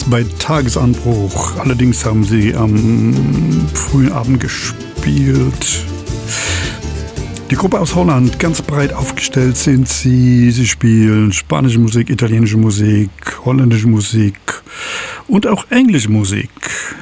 Beatles bei Tagesanbruch. Allerdings haben sie am frühen Abend gespielt. Die Gruppe aus Holland, ganz breit aufgestellt sind sie. Sie spielen spanische Musik, italienische Musik, holländische Musik und auch englische Musik.